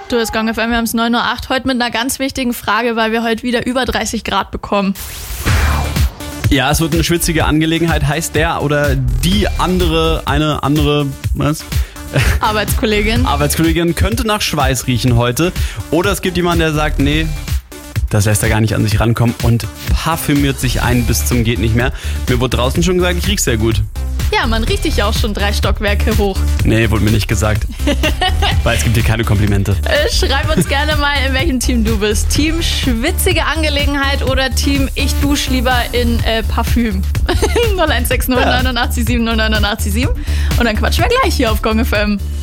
Du hast Gong FM, wir haben es 9:08 Uhr. Heute mit einer ganz wichtigen Frage, weil wir heute wieder über 30 Grad bekommen. Ja, es wird eine schwitzige Angelegenheit. Heißt der oder die andere, was? Arbeitskollegin könnte nach Schweiß riechen heute. Oder es gibt jemanden, der sagt, nee, das lässt er gar nicht an sich rankommen und parfümiert sich ein bis zum geht nicht mehr. Mir wurde draußen schon gesagt, ich riech sehr gut. Ja, man riecht dich auch schon 3 Stockwerke hoch. Nee, wurde mir nicht gesagt. Weil es gibt hier keine Komplimente. Schreib uns gerne mal, in welchem Team du bist. Team schwitzige Angelegenheit oder Team ich dusche lieber in Parfüm. 0160 89 7 089 7. Und dann quatschen wir gleich hier auf Gong FM.